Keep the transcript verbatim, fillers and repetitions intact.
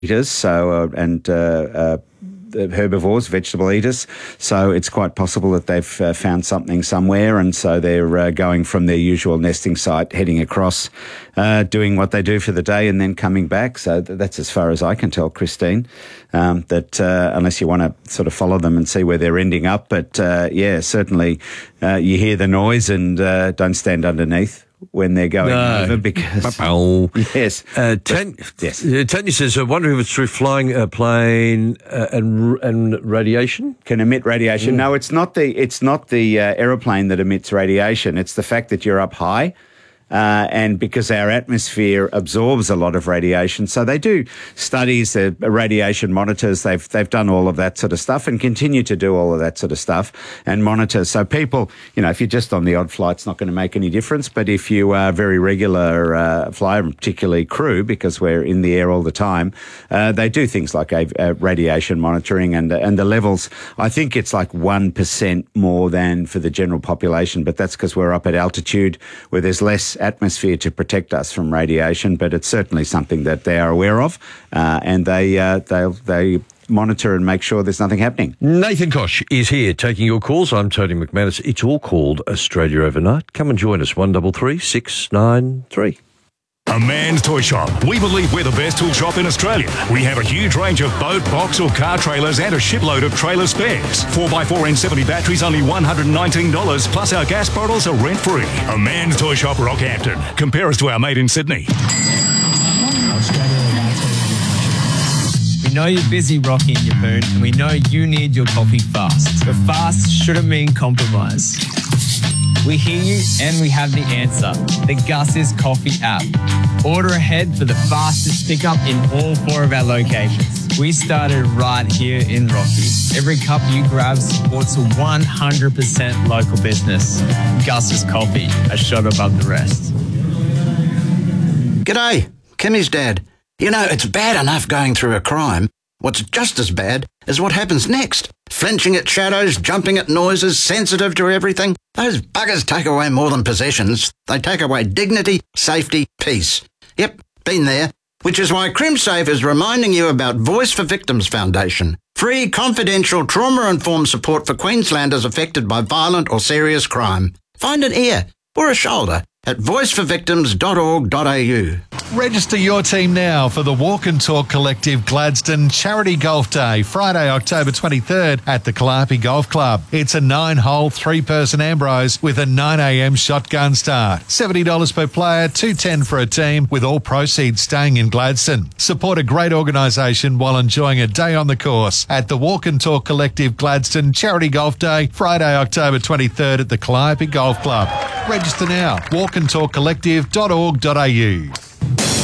eaters, so uh, and uh, uh, herbivores, vegetable eaters. So it's quite possible that they've uh, found something somewhere, and so they're uh, going from their usual nesting site, heading across, uh, doing what they do for the day, and then coming back. So th- that's as far as I can tell, Christine. Um, that uh, unless you want to sort of follow them and see where they're ending up, but uh, yeah, certainly uh, you hear the noise and uh, don't stand underneath when they're going no. over because yes, uh, Tan- yes. Uh, Tanya says, "I wonder if it's through flying a plane uh, and and radiation can emit radiation." Mm. No, it's not the it's not the uh, aeroplane that emits radiation. It's the fact that you're up high. Uh, and because our atmosphere absorbs a lot of radiation. So they do studies, uh, radiation monitors, they've they've done all of that sort of stuff and continue to do all of that sort of stuff and monitor. So people, you know, if you're just on the odd flight, it's not going to make any difference. But if you are a very regular uh, flyer, particularly crew, because we're in the air all the time, uh, they do things like a, a radiation monitoring and, and the levels. I think it's like one percent more than for the general population, but that's because we're up at altitude where there's less atmosphere to protect us from radiation, but it's certainly something that they are aware of, uh, and they uh, they they monitor and make sure there's nothing happening. Nathan Koch is here taking your calls. I'm Tony McManus. It's all called Australia Overnight. Come and join us, one double three six nine three. A Man's Toy Shop. We believe we're the best tool shop in Australia. We have a huge range of boat, box or car trailers and a shipload of trailer spares. four by four N seventy batteries, only one hundred nineteen dollars, plus our gas bottles are rent-free. A Man's Toy Shop, Rockhampton. Compare us to our mate in Sydney. We know you're busy rocking your poon, and we know you need your coffee fast. But fast shouldn't mean compromise. We hear you and we have the answer. The Gus's Coffee app. Order ahead for the fastest pickup in all four of our locations. We started right here in Rocky. Every cup you grab supports a one hundred percent local business. Gus's Coffee, a shot above the rest. G'day, Kimmy's dad. You know, it's bad enough going through a crime. What's just as bad is what happens next. Flinching at shadows, jumping at noises, sensitive to everything. Those buggers take away more than possessions. They take away dignity, safety, peace. Yep, been there. Which is why CrimSafe is reminding you about Voice for Victims Foundation. Free, confidential, trauma-informed support for Queenslanders affected by violent or serious crime. Find an ear or a shoulder at voice for victims dot org dot a u. Register your team now for the Walk and Talk Collective Gladstone Charity Golf Day, Friday, October twenty-third at the Calliope Golf Club. It's a nine-hole, three-person Ambrose with a nine a m shotgun start. seventy dollars per player, two hundred ten dollars for a team, with all proceeds staying in Gladstone. Support a great organisation while enjoying a day on the course at the Walk and Talk Collective Gladstone Charity Golf Day, Friday, October twenty-third at the Calliope Golf Club. Register now. walk and talk collective dot org dot a u.